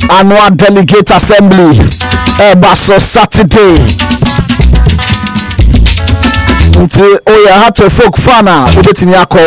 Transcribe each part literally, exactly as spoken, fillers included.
annual delegate assembly Basso Saturday. Until oh yeah, had to folk fana ubetimi akọ.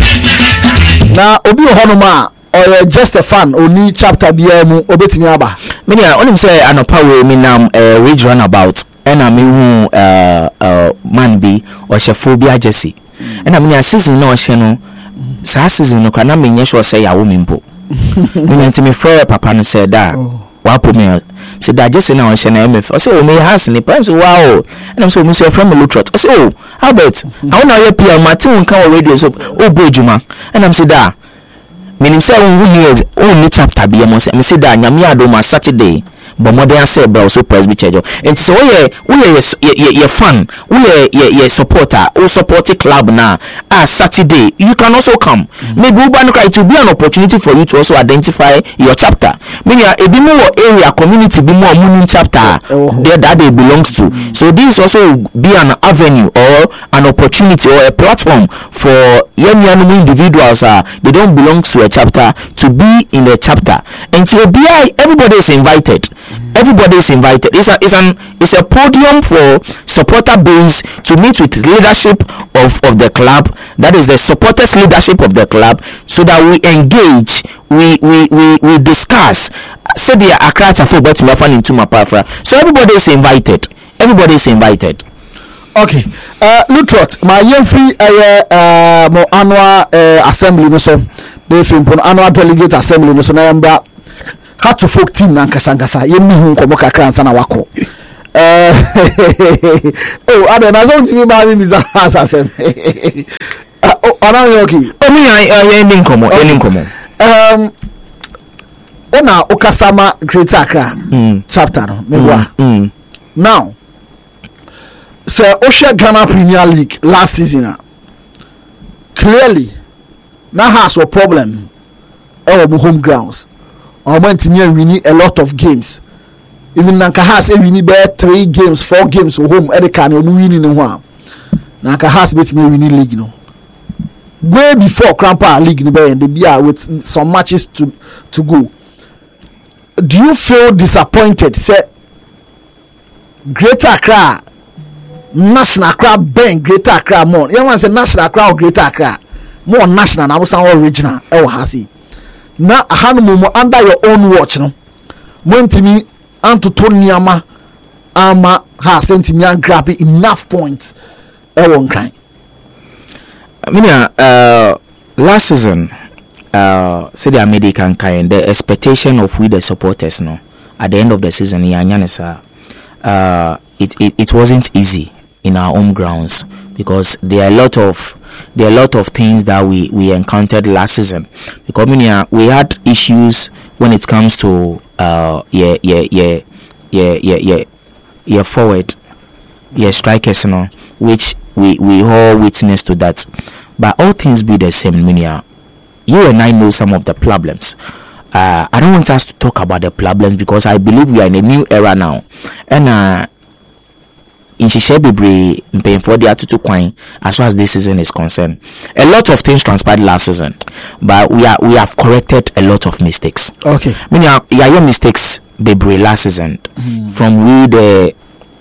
Na obi ohonoma or just a fan only chapter bia mu obetimi aba. Me na onim say anopa we me nam ridge runabout. And I'm who uh uh man be or phobia Jesse. And I'm near season no channel. Sa season no can I mean sure say ya woman po. When to me for papa no said that wapo me said that Jesse now channel M F. I say oh me has any price wow. And I'm so Mister from Lutrot. I say oh Albert I wanna hear P M Martin can radio so oh boy Juma. And I'm say that meaning say who years only chapter be am say that nyame adoma Saturday. But more than say bro so presby church and so we we your fan we your supporter who support the club now ah Saturday you can also come. Mm-hmm. Maybe it will be an opportunity for you to also identify your chapter. Meaning a bit more area community be more moon chapter oh. there that they belongs to. Mm-hmm. So this also be an avenue or an opportunity or a platform for young young individuals uh, they don't belong to a chapter to be in a chapter and to be everybody is invited. Everybody is invited. It's a it's an it's a podium for supporter base to meet with leadership of, of the club. That is the supporters leadership of the club, so that we engage, we we we, we discuss. So the Accra football to my into my paraphrase. So everybody is invited. Everybody is invited. Okay. Uh, Lutrot, my young free uh, uh, mo annual uh, assembly no so. They film annual delegate assembly no so na yamba. How to folk team na nkasa nkasa yemi hu nkomo kakra nsa na wako eh oh ada na so ntimi ma mi za asasem oh ana yoki omi ya yemi nkomo yemi nkomo um ona okasama Greater Accra chapter no mewa now so Osha Ghana Premier League last season clearly na has a problem our home grounds. I went to near winning a lot of games. Even Nanka has a winning bear three games, four games for home. Erica no winning in one. Nanka has beat me winning league, you know. Way before Crampa League in the beer with some matches to to go. Do you feel disappointed? Say Greater Accra, National Accra, Ben Greater Accra more. You want to say National Accra or Greater Accra? More national. I was original. Oh, hasi. Na ahanumu under your own watch no montimi antoto niama ama ha sentimi an grab enough points e won kan. I mean uh last season uh say the American kind the expectation of we the supporters no at the end of the season yanyanesa uh it, it it wasn't easy in our home grounds because there are a lot of there are a lot of things that we, we encountered last season because I mean, we had issues when it comes to uh yeah yeah yeah yeah yeah yeah yeah forward yeah strikers, you know, which we we all witness to that. But all things be the same, Minia. You and I know some of the problems. Uh, I don't want us to talk about the problems because I believe we are in a new era now, and uh. in Shishebebre paying for the atutu coin as far as this season is concerned. A lot of things transpired last season, but we are we have corrected a lot of mistakes. Okay. I mean, yeah, your mistakes Bebre last season mm. from we the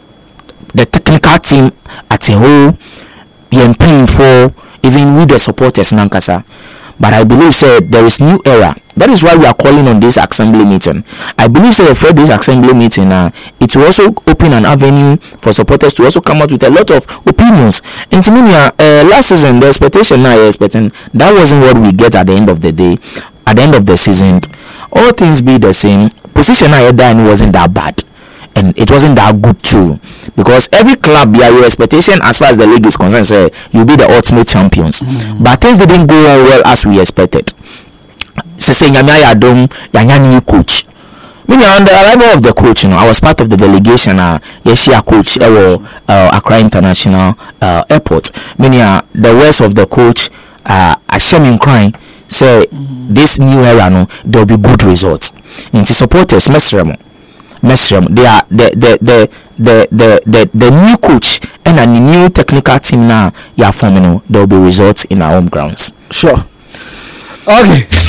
the technical team at a whole, you're paying for even with the supporters Nankasa. But I believe so there is new era. That is why we are calling on this assembly meeting. I believe so for this assembly meeting, uh, it will also open an avenue for supporters to also come out with a lot of opinions. And to me, uh, last season, the expectation now you're expecting, that wasn't what we get at the end of the day. At the end of the season, all things be the same. Position I had done wasn't that bad. And it wasn't that good too, because every club, yeah, your expectation as far as the league is concerned, say you'll be the ultimate champions. Mm. But things didn't go on well as we expected. So saying Yamaya Dom, Yanyani coach. Meaning on the arrival of the coach, you know, I was part of the delegation. Uh, Yeshia coach, uh, uh, Accra International uh, Airport. Meaning uh, the words of the coach, uh, Hashem crying, say mm-hmm. this new era, no, there will be good results. And the supporters, Mesremo. Mesrem, they are the the the the the the, the new coach and a new technical team now. You are forming. There will be results in our home grounds. Sure. Okay.